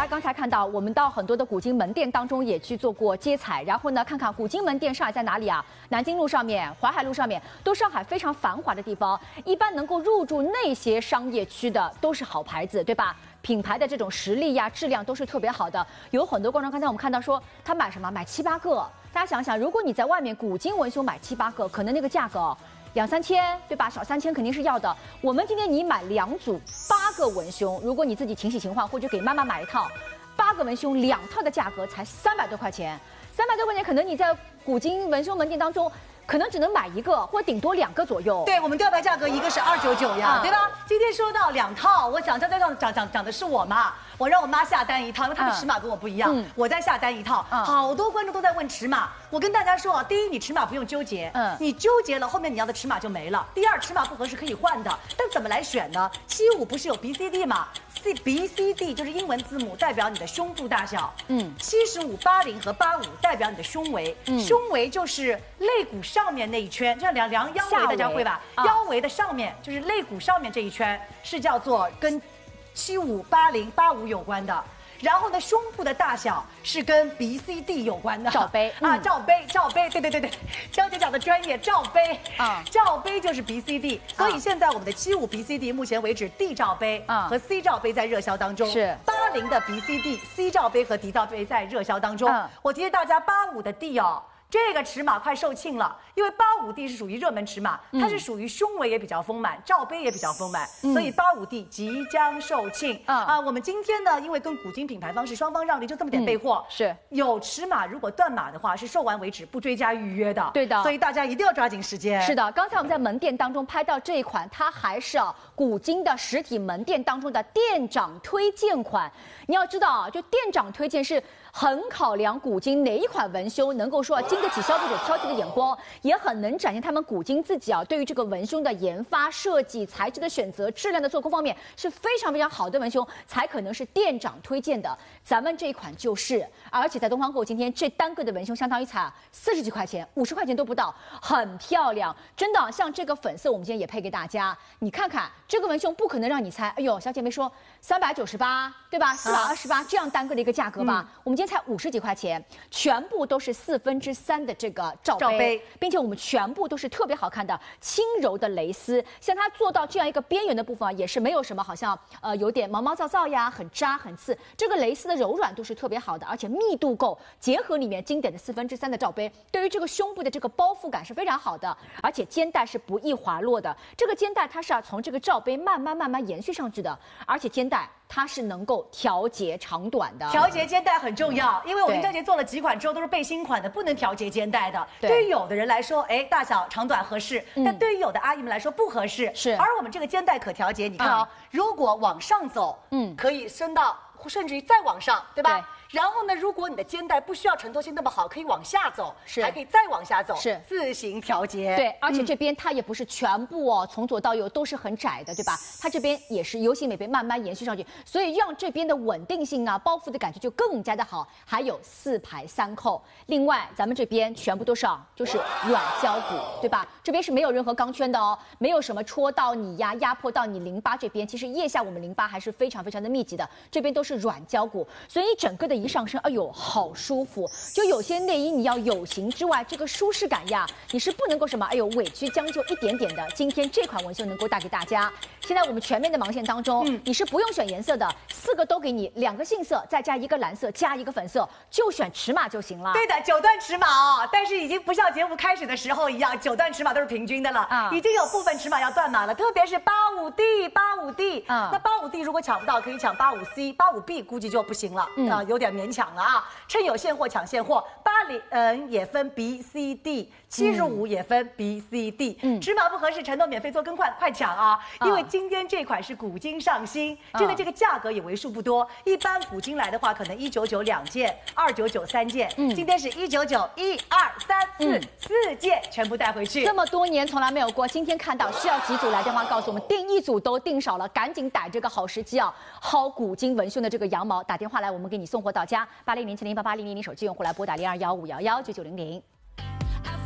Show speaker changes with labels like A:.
A: 家刚才看到，我们到很多的古今门店当中也去做过接彩，然后呢，看看古今门店上海在哪里啊？南京路上面、淮海路上面，都上海非常繁华的地方。一般能够入驻那些商业区的，都是好牌子，对吧？品牌的这种实力呀、质量都是特别好的。有很多观众，刚才我们看到说，他买什么？买7、8个。大家想想，如果你在外面古今文胸买7、8个，可能那个价格2、3千，对吧？少3千肯定是要的。我们今天你买2组8个文胸，如果你自己勤洗勤换，或者给妈妈买一套8个文胸2套的价格才300多块钱。300多块钱，可能你在古今文胸门店当中，可能只能买1个，或顶多2个左右。
B: 对，我们吊牌价格一个是299呀，对吧？今天说到2套，我想讲的是我嘛，我让我妈下单1套，因为她的尺码跟我不一样，我再下单1套。好多观众都在问尺码，我跟大家说啊，第一，你尺码不用纠结，你纠结了后面你要的尺码就没了。第二，尺码不合适可以换的，但怎么来选呢？75不是有 BCD 吗？BCD 就是英文字母，代表你的胸部大小。75、80和85代表你的胸围。胸围就是肋骨上面那一圈，就像量腰围，大家会吧？腰围的上面就是肋骨上面这一圈，是叫做跟75、80、85有关的。然后呢，胸部的大小是跟 BCD 有关的，
A: 罩杯
B: 啊，罩杯，对，娇姐讲的专业，罩杯啊，罩杯就是 BCD， 所以现在我们的75 BCD 目前为止 D 罩杯和 C 罩杯在热销当中，是80的 BCD、C 罩杯和 D 罩杯在热销当中。我提示大家85的 D 哦。这个尺码快售罄了，因为85D 是属于热门尺码，它是属于胸围也比较丰满，罩杯也比较丰满，所以85D 即将售罄。我们今天呢，因为跟古今品牌方是双方让利，就这么点备货。是有尺码，如果断码的话，是售完为止，不追加预约的。对的，所以大家一定要抓紧时间。是的，刚才我们在门店当中拍到这一款，它还是古今的实体门店当中的店长推荐款。你要知道啊，就店长推荐是很考量古今哪一款文胸能够说经得起消费者挑剔的眼光，也很能展现他们古今自己对于这个文胸的研发、设计、材质的选择、质量的做工方面是非常非常好的文胸，才可能是店长推荐的。咱们这一款就是，而且在东方购今天这单个的文胸相当于才40几块钱，50块钱都不到，很漂亮，真的。像这个粉色，我们今天也配给大家，你看看这个文胸不可能让你猜，哎呦，小姐妹说398，对吧？428这样单个的一个价格吧，我们今天才50几块钱，全部都是3/4的这个罩杯，并且我们全部都是特别好看的轻柔的蕾丝，像它做到这样一个边缘的部分也是没有什么好像有点毛毛躁躁呀，很扎很刺，这个蕾丝的柔软度是特别好的，而且密度够，结合里面经典的3/4的罩杯，对于这个胸部的这个包覆感是非常好的，而且肩带是不易滑落的，这个肩带它是从这个罩杯慢慢延续上去的，而且肩带它是能够调节长短的。调节肩带很重要，因为我跟娇姐做了几款之后都是背心款的，不能调节肩带的。对于有的人来说，大小长短合适，但对于有的阿姨们来说不合适。是，而我们这个肩带可调节，你看如果往上走，可以伸到，甚至于再往上，对吧？然后呢，如果你的肩带不需要承托性那么好，可以往下走，还可以再往下走，是自行调节。对，而且这边它也不是全部从左到右都是很窄的，对吧？它这边也是 U 型美背慢慢延续上去，所以让这边的稳定性包覆的感觉就更加的好。还有4排3扣，另外咱们这边全部都是就是软胶骨，对吧？这边是没有任何钢圈的哦，没有什么戳到你呀、压迫到你淋巴这边。其实腋下我们淋巴还是非常非常的密集的，这边都是软胶骨，所以整个的一上身，哎呦，好舒服！就有些内衣你要有型之外，这个舒适感呀，你是不能够什么，哎呦，委屈将就一点点的。今天这款文胸能够带给大家。现在我们全面的盲线当中，你是不用选颜色的，4个都给你，2个杏色，再加1个蓝色，加1个粉色，就选尺码就行了。对的，9段尺码但是已经不像节目开始的时候一样，9段尺码都是平均的了，已经有部分尺码要断码了，特别是85D，那85D 如果抢不到，可以抢85C、85B，估计就不行了，有点勉强了啊。趁有现货抢现货，80也分 BCD，75也分 BCD，尺码不合适，承诺免费做更换，快抢啊！因为今天这款是古今上新，真的这个价格也为数不多。一般古今来的话，可能199 2件，299 3件，今天是199 1、2、3、4件全部带回去。这么多年从来没有过，今天看到需要几组来电话告诉我们，订1组都订少了，赶紧逮这个好时机薅古今文胸的这个羊毛，打电话来，我们给你送货到家。8007088000手机用户来拨打0215119900。